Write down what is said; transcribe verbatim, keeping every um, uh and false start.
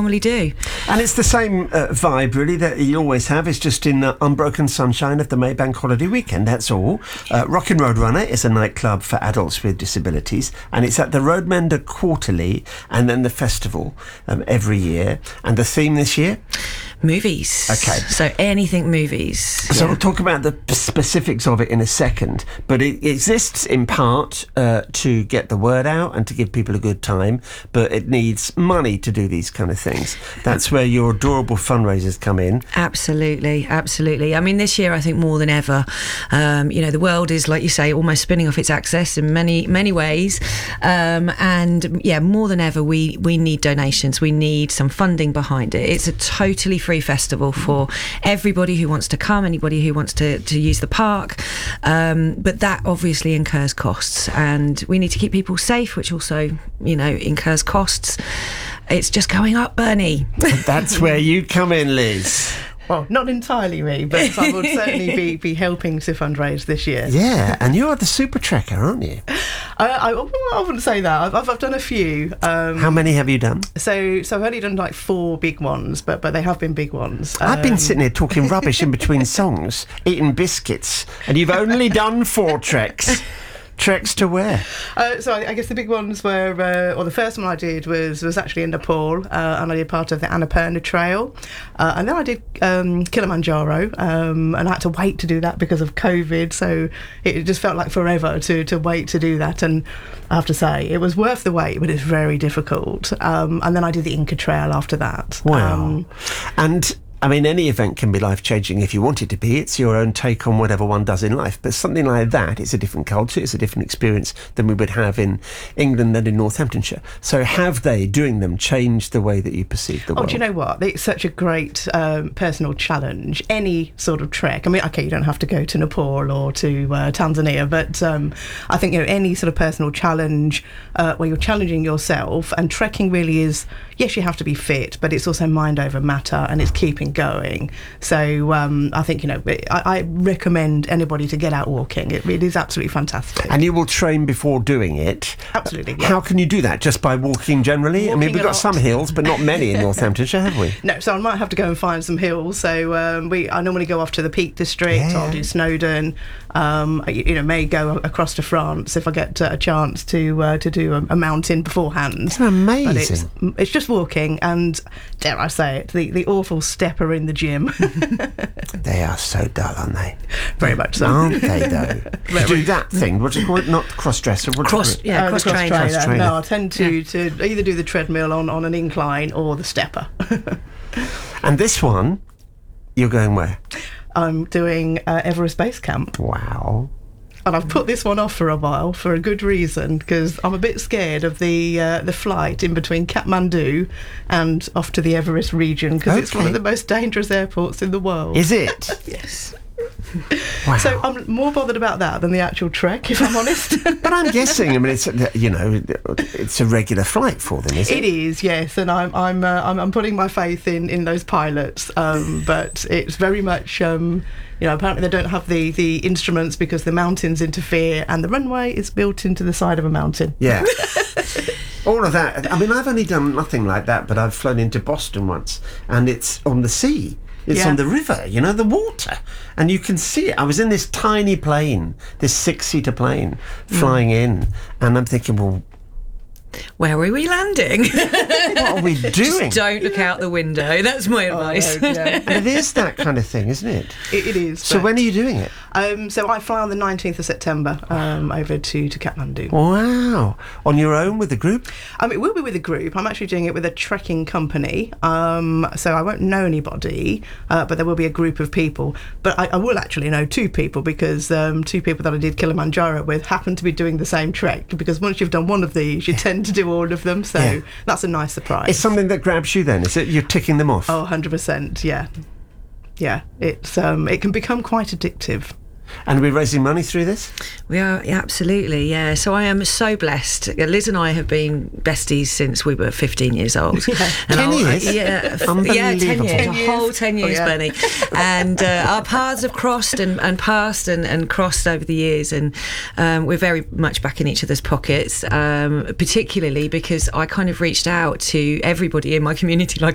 normally do. And it's the same uh, vibe, really, that you always have. It's just in the unbroken sunshine of the Maybank holiday weekend, that's all. Uh, Rockin' Roadrunner is a nightclub for adults with disabilities, and it's at the Roadmender quarterly and then the festival um, every year. And the theme this year? Movies. Okay. So anything movies. So yeah. we'll talk about the p- specifics of it in a second, but it exists in part uh, to get the word out and to give people a good time, but it needs money to do these kind of things. That's where your adorable fundraisers come in. Absolutely, absolutely. I mean, this year I think more than ever, um, you know, the world is, like you say, almost spinning off its axis in many, many ways, um, and yeah, more than ever we, we need donations, we need some funding behind it. It's a totally free festival for everybody who wants to come, anybody who wants to, to use the park, um, but that obviously incurs costs, and we need to keep people safe, which also, you know, incurs costs. It's just going up, Bernie. That's where you come in, Liz. Well, not entirely me, but I would certainly be, be helping to fundraise this year. Yeah, and you're the super trekker, aren't you? I, I, I wouldn't say that. I've, I've done a few. Um, How many have you done? So, so I've only done like four big ones, but but they have been big ones. I've been Um, sitting here talking rubbish in between songs, eating biscuits, and you've only done four treks. Treks to where? Uh, so I, I guess the big ones were, uh, or the first one I did was was actually in Nepal, uh, and I did part of the Annapurna Trail, uh, and then I did um, Kilimanjaro, um, and I had to wait to do that because of COVID. So it just felt like forever to to wait to do that, and I have to say it was worth the wait, but it's very difficult. Um, and then I did the Inca Trail after that. Wow. Um, and I mean, any event can be life-changing if you want it to be. It's your own take on whatever one does in life. But something like that, it's a different culture, it's a different experience than we would have in England and in Northamptonshire. So have they, doing them, changed the way that you perceive the world? Oh, do you know what? It's such a great um, personal challenge. Any sort of trek. I mean, okay, you don't have to go to Nepal or to uh, Tanzania, but um, I think, you know, any sort of personal challenge uh, where you're challenging yourself, and trekking really is, yes, you have to be fit, but it's also mind over matter, and it's keeping going. So um, I think, you know, I, I recommend anybody to get out walking. It, it is absolutely fantastic. And you will train before doing it. Absolutely. Yeah. How can you do that? Just by walking generally? Walking I mean, we've a got lot. some hills, but not many in Northamptonshire, have we? No, so I might have to go and find some hills. So um, we, I normally go off to the Peak District. Yeah. I'll do Snowdon. Um, I, you know, may go across to France if I get uh, a chance to uh, to do a, a mountain beforehand. Isn't that amazing? But it's, it's just walking, and dare I say it, the, the awful stepper in the gym. They are so dull, aren't they? Very much so. Aren't they, though? You do that thing. What do you call it? Not cross-dresser. What do you call Cross, it? yeah, Uh, the cross train. trainer. Cross-trainer. No, I tend to, to either do the treadmill on, on an incline or the stepper. And this one, you're going where? I'm doing uh, Everest Base Camp. Wow. And I've put this one off for a while for a good reason, because I'm a bit scared of the uh, the flight in between Kathmandu and off to the Everest region, because it's one Okay. of the most dangerous airports in the world. Is it? Yes. Wow. So I'm more bothered about that than the actual trek, if I'm honest. But I'm guessing, I mean, it's, you know, it's a regular flight for them, isn't It it? is, yes, and I'm I'm uh, I'm, I'm putting my faith in, in those pilots, um, but it's very much, um, you know, apparently they don't have the, the instruments because the mountains interfere, and the runway is built into the side of a mountain. Yeah. All of that. I mean, I've only done nothing like that, but I've flown into Boston once, and it's on the sea. It's Yeah. on the river, you know, the water. And you can see it. I was in this tiny plane, this six-seater plane, flying in, and I'm thinking, well, Where are we landing? what are we doing? Just don't look out the window. That's my advice. Oh, yeah. And it is that kind of thing, isn't it? It, it is. So but- when are you doing it? Um, so I fly on the nineteenth of September um, over to, to Kathmandu. Wow. On your own with the group? Um, it will be with a group. I'm actually doing it with a trekking company, um, so I won't know anybody, uh, but there will be a group of people. But I, I will actually know two people, because um, two people that I did Kilimanjaro with happen to be doing the same trek, because once you've done one of these, you tend to do all of them, so Yeah. that's a nice surprise. It's something that grabs you then, is it? You're ticking them off? Oh, one hundred percent, yeah. Yeah, it's um, it can become quite addictive. And we're raising money through this? We are, yeah, absolutely, yeah. So I am so blessed. Liz and I have been besties since we were fifteen years old. Yeah. And Ten I'll- years? Yeah, f- yeah, ten Unbelievable. years, Ten a years. whole ten years, Oh, yeah. Benny. And uh, our paths have crossed and, and passed and, and crossed over the years, and um, we're very much back in each other's pockets, um, particularly because I kind of reached out to everybody in my community, like